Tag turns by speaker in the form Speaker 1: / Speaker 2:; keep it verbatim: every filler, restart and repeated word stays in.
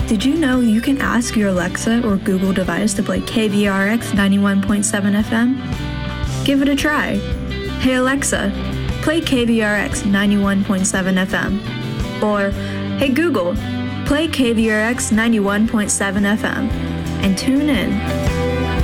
Speaker 1: Did you know you can ask your Alexa or Google device to play K V R X ninety-one point seven F M? Give it a try. Hey Alexa, play K V R X ninety-one point seven F M. Or, hey Google, play K V R X ninety-one point seven F M. And tune in.